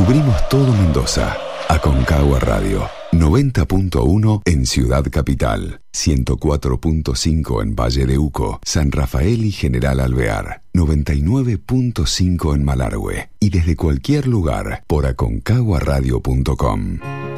Cubrimos todo Mendoza. Aconcagua Radio. 90.1 en Ciudad Capital, 104.5 en Valle de Uco, San Rafael y General Alvear, 99.5 en Malargüe y desde cualquier lugar por aconcaguaradio.com.